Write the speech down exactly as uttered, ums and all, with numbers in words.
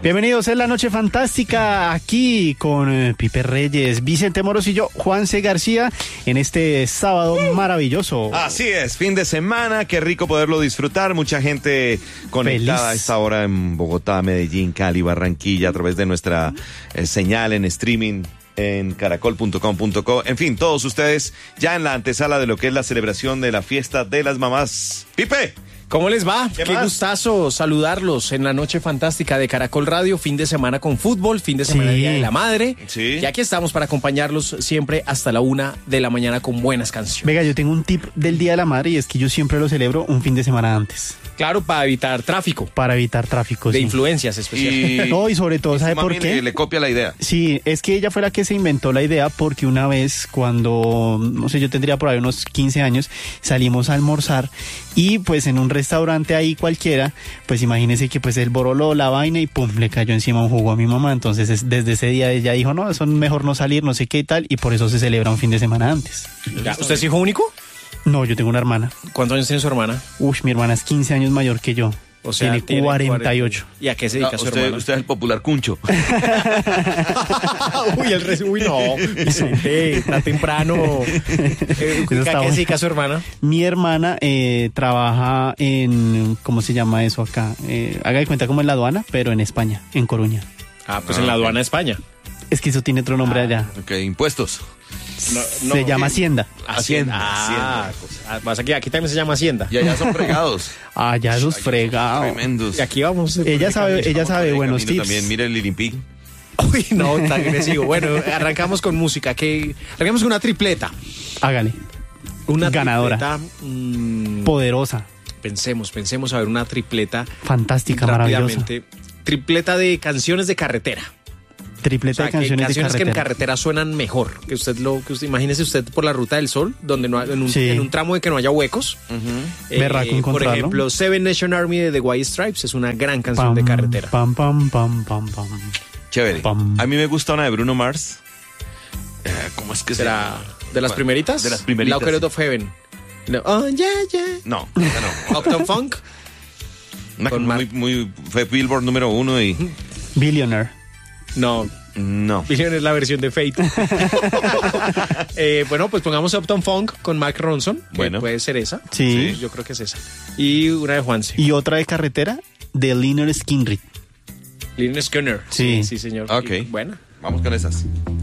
Bienvenidos, es la Noche Fantástica aquí con eh, Pipe Reyes, Vicente Moros y yo, Juanse García, en este sábado maravilloso. Así es, fin de semana, qué rico poderlo disfrutar, mucha gente conectada Feliz. a esta hora en Bogotá, Medellín, Cali, Barranquilla, a través de nuestra eh, señal en streaming en caracol punto com punto co, en fin, todos ustedes ya en la antesala de lo que es la celebración de la fiesta de las mamás. Pipe, ¿cómo les va? ¿Qué, Qué gustazo saludarlos en la Noche Fantástica de Caracol Radio, fin de semana con fútbol, fin de semana Sí. Día de la Madre. Sí. Y aquí estamos para acompañarlos siempre hasta la una de la mañana con buenas canciones. Venga, yo tengo un tip del Día de la Madre y es que yo siempre lo celebro un fin de semana antes, Claro, para evitar tráfico para evitar tráfico. de sí. influencias especialmente. y, No, y sobre todo, y ¿sabe su por mami qué? Le, le copia la idea. Sí, es que ella fue la que se inventó la idea porque una vez cuando, no sé, yo tendría por ahí unos quince años, salimos a almorzar y pues en un restaurante ahí cualquiera, pues imagínese que pues él boroló la vaina y pum, le cayó encima un jugo a mi mamá. Entonces es, desde ese día ella dijo, no, eso es mejor no salir, no sé qué y tal, y por eso se celebra un fin de semana antes. Ya, ¿usted es hijo único? No, yo tengo una hermana. ¿Cuántos años tiene su hermana? Uy, mi hermana es quince años mayor que yo. O sea, tiene, tiene cuarenta y ocho. ¿Y a qué se Ah, dedica su usted, hermana? usted es el popular cuncho. Uy, el res... Uy, no, Vicente, está temprano. Eh, ¿A Eso qué está se bueno. dedica su hermana? Mi hermana eh, trabaja en, ¿cómo se llama eso acá? Eh, haga de cuenta como en la aduana, pero en España, en Coruña. Ah, pues Ah, en la ok. aduana de España. Es que eso tiene otro nombre allá. Ok, impuestos. No, Se llama Hacienda. Hacienda, Ah, Hacienda. pues, ah, pasa que aquí también se llama Hacienda. Y allá son fregados. Ah, ya esos Allá fregados. son Tremendos. Y aquí vamos. eh, Ella sabe, camino. ella sabe De buenos camino tips. También, mire el Lilimpig. Uy, no, tan agresivo. Bueno, arrancamos con música. Que arrancamos con una tripleta. Hágale. Una Ganadora. tripleta, mm, Poderosa, pensemos, pensemos a ver una tripleta fantástica, maravillosa. rápidamente. Tripleta de canciones de carretera. O Tripleta sea, de que canciones, canciones de que en carretera. carretera suenan mejor. Que usted lo, que usted, imagínese usted por la Ruta del Sol, donde no hay- en, un, Sí. en un tramo de que no haya huecos. Berraco por encontrarlo. ejemplo, Seven Nation Army de The White Stripes es una gran canción Pam, de carretera. Pam, pam, pam, pam, pam. Chévere. Pam. A mí me gusta una de Bruno Mars. Eh, ¿Cómo es que se ¿Será llama? de las ¿Cuál? primeritas? De las primeritas. Locked of Heaven. No. Oh, yeah, yeah. No, esa no. Uptown Funk. Una que Con muy, muy, fue Billboard número uno y Billionaire. No, no. Billion es la versión de Fate. eh, bueno, pues pongamos Uptown Funk con Mark Ronson. Que Bueno. puede ser esa. Sí. Yo creo que es esa. Y una de Juanse. Y otra de carretera, de Lynyrd Skynyrd. Lynyrd Skynyrd. Sí. Sí, señor. Ok. Y, bueno. Vamos con esas.